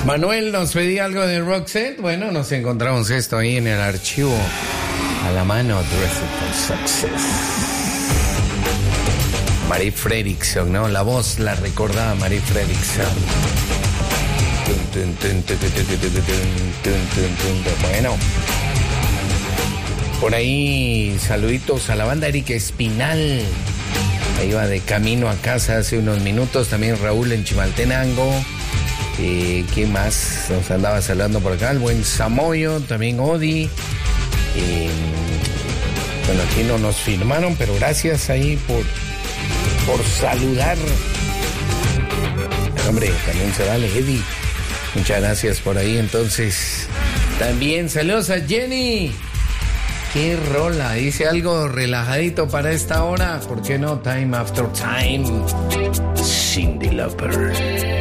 Manuel nos pedía algo de Roxette. Bueno, nos encontramos esto ahí en el archivo a la mano. Dressed for Success. Marie Fredriksson, ¿no? La voz la recordaba Marie Fredriksson. Bueno, por ahí saluditos a la banda. Eric Espinal, ahí va de camino a casa hace unos minutos. También Raúl en Chimaltenango. ¿Quién más nos andaba saludando por acá? El buen Samoyo, también Odi. Bueno, aquí no nos firmaron, pero gracias ahí por saludar. Hombre, también se vale, Eddie. Muchas gracias por ahí. Entonces, también saludos a Jenny. Qué rola, dice algo relajadito para esta hora. ¿Por qué no? Time After Time. Cyndi Lauper.